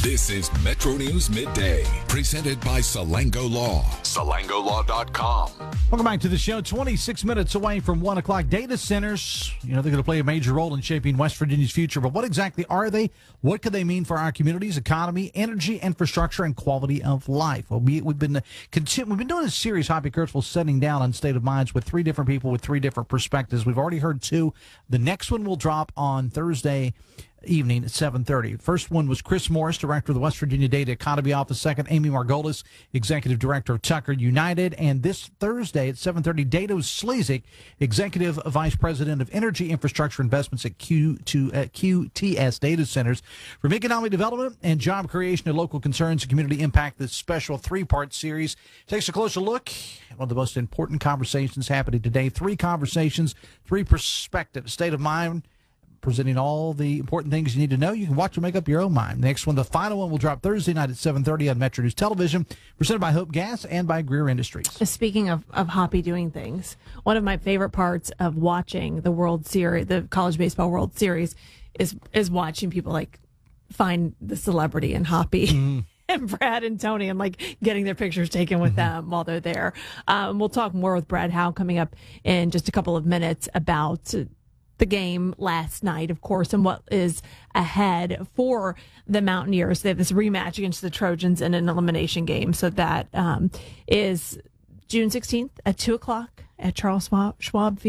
This is Metro News Midday, presented by Salango Law. SalangoLaw.com. Welcome back to the show. 26 minutes away from 1 o'clock. Data centers, they're going to play a major role in shaping West Virginia's future. But what exactly are they? What could they mean for our communities, economy, energy, infrastructure, and quality of life? Well, we've been doing a series, Hoppy Kurtzville, setting down on State of Minds with three different people with three different perspectives. We've already heard two. The next one will drop on Thursday evening at 7:30. First one was Chris Morris, director of the West Virginia Data Economy Office. Second, Amy Margolis, executive director of Tucker United. And this Thursday at 7:30, Dato Slezik, executive vice president of energy infrastructure investments at QTS Data Centers. From economic development and job creation to local concerns and community impact, this special three-part series takes a closer look at one of the most important conversations happening today. Three conversations, three perspectives, state of mind, presenting all the important things you need to know. You can watch or make up your own mind. Next one, the final one, will drop Thursday night at 7:30 on Metro News Television, presented by Hope Gas and by Greer Industries. Speaking of Hoppy doing things, one of my favorite parts of watching the World Series, the College Baseball World Series, is watching people like find the celebrity in Hoppy. And Brad and Tony, and getting their pictures taken with them while they're there. We'll talk more with Brad Howe coming up in just a couple of minutes about the game last night, of course, and what is ahead for the Mountaineers. They have this rematch against the Trojans in an elimination game. So that is June 16th at 2 o'clock at Charles Schwab Field.